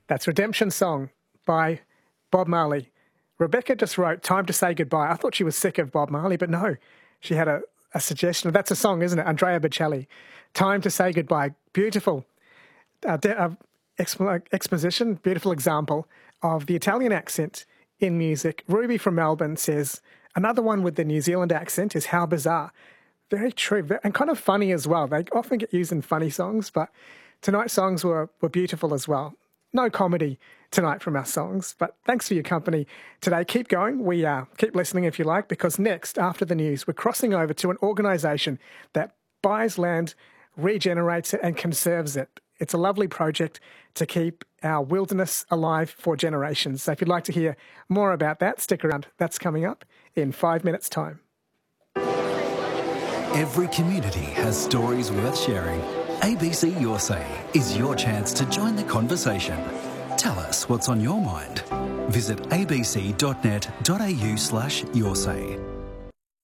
That's Redemption Song by Bob Marley. Rebecca just wrote Time to Say Goodbye. I thought she was sick of Bob Marley, but no. She had a suggestion. That's a song, isn't it? Andrea Bocelli. Time to Say Goodbye. Beautiful exposition, beautiful example of the Italian accent in music. Ruby from Melbourne says, another one with the New Zealand accent is How Bizarre. Very true, and kind of funny as well. They often get used in funny songs, but tonight's songs were beautiful as well. No comedy tonight from our songs, but thanks for your company today. Keep going. We keep listening if you like, because next, after the news, we're crossing over to an organisation that buys land, regenerates it and conserves it. It's a lovely project to keep our wilderness alive for generations. So if you'd like to hear more about that, stick around. That's coming up in 5 minutes' time. Every community has stories worth sharing. ABC Your Say is your chance to join the conversation. Tell us what's on your mind. Visit abc.net.au/yoursay.